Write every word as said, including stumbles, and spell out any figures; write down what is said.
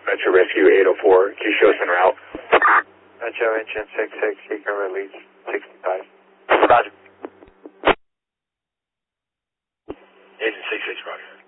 Metro Rescue eight oh four, can you show us en route? Metro Engine six six, you can release sixty-five. Roger. Agent six six, Roger.